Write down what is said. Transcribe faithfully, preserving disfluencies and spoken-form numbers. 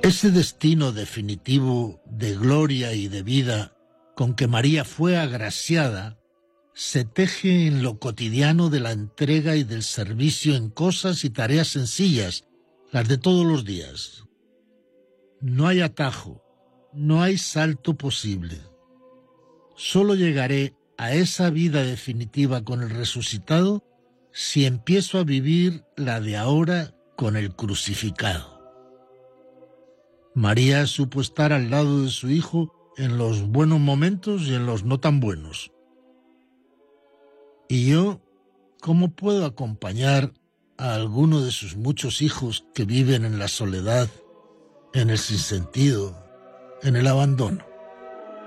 Ese destino definitivo de gloria y de vida con que María fue agraciada se teje en lo cotidiano de la entrega y del servicio en cosas y tareas sencillas, las de todos los días. No hay atajo, no hay salto posible. Solo llegaré a esa vida definitiva con el resucitado si empiezo a vivir la de ahora con el crucificado. María supo estar al lado de su hijo en los buenos momentos y en los no tan buenos. ¿Y yo cómo puedo acompañar a alguno de sus muchos hijos que viven en la soledad, en el sinsentido, en el abandono?